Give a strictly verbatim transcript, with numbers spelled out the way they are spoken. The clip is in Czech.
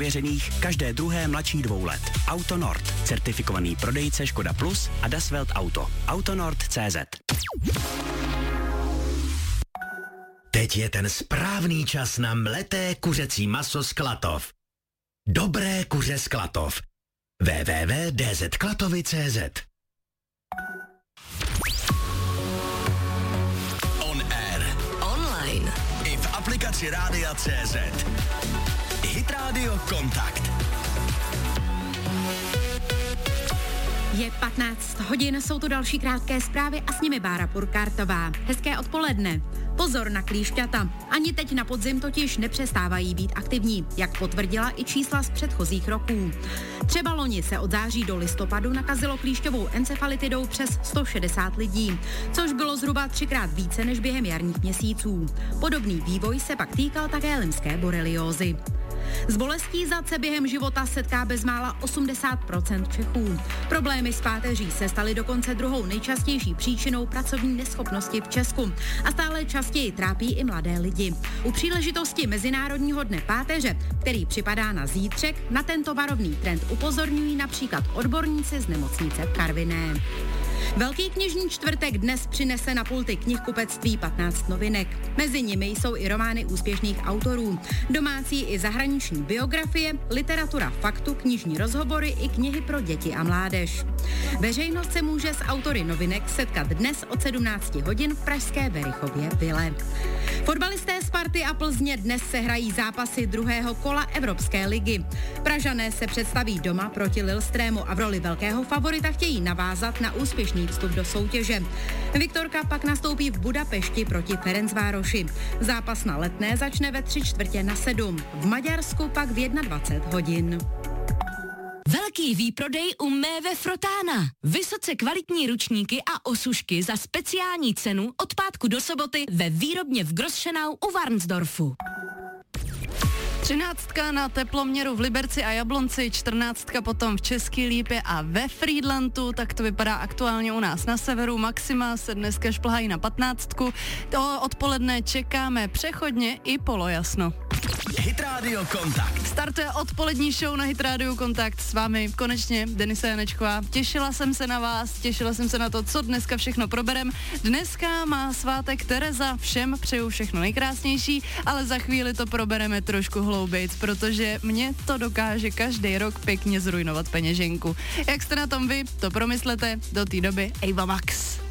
prověřených, každé druhé mladší dvou let. Auto Nord, certifikovaný prodejce Škoda Plus a Das Welt Auto. Autonord tečka cé zet. Teď je ten správný čas na mleté kuřecí maso z Klatov. Dobré kuře z Klatov. w w w tečka d z klatovy tečka cé zet. On air. Online. I v aplikaci Rádia tečka cé zet. Hit Radio Kontakt. Je patnáct hodin, jsou tu další krátké zprávy a s nimi Bára Purkártová. Hezké odpoledne. Pozor na klíšťata. Ani teď na podzim totiž nepřestávají být aktivní, jak potvrdila i čísla z předchozích roků. Třeba loni se od září do listopadu nakazilo klíšťovou encefalitidou přes sto šedesát lidí, což bylo zhruba třikrát více než během jarních měsíců. Podobný vývoj se pak týkal také limské boreliózy. S bolestí zad se během života setká bezmála osmdesát procent Čechů. Problémy s páteří se staly dokonce druhou nejčastější příčinou pracovní neschopnosti v Česku a stále častěji trápí i mladé lidi. U příležitosti Mezinárodního dne páteře, který připadá na zítřek, na tento varovný trend upozorňují například odborníci z nemocnice v Karviné. Velký knižní čtvrtek dnes přinese na pulty knihkupectví patnáct novinek. Mezi nimi jsou i romány úspěšných autorů, domácí i zahraniční biografie, literatura faktu, knižní rozhovory i knihy pro děti a mládež. Veřejnost se může s autory novinek setkat dnes od sedmnáct hodin v pražské Verichově vile. Fotbalisté Sparty a Plzně dnes se hrají zápasy druhého kola Evropské ligy. Pražané se představí doma proti Lilstrému a v roli velkého favorita chtějí navázat na úspěšný vstup do soutěže. Viktorka pak nastoupí v Budapešti proti Ferencvároši. Zápas na Letné začne ve tři čtvrtě na sedm. V Maďarsku pak v dvacet jedna hodin. Velký výprodej u Méve Frotána. Vysoce kvalitní ručníky a osušky za speciální cenu od pátku do soboty ve výrobně v Grosschenau u Varnsdorfu. Třináctka na teploměru v Liberci a Jablonci, čtrnáctka potom v Český Lípě a ve Frýdlantu, tak to vypadá aktuálně u nás na severu. Maxima se dneska šplhají na patnáctku. To odpoledne čekáme přechodně i polojasno. Hit Radio Kontakt. Startuje odpolední show na Hit Radio Kontakt s vámi konečně Denisa Janečková. Těšila jsem se na vás, těšila jsem se na to, co dneska všechno proberem. Dneska má svátek Tereza, všem přeju všechno nejkrásnější, ale za chvíli to probereme trošku hloubějc, protože mě to dokáže každý rok pěkně zrujnovat peněženku. Jak jste na tom vy, to promyslete, do té doby Ava Max.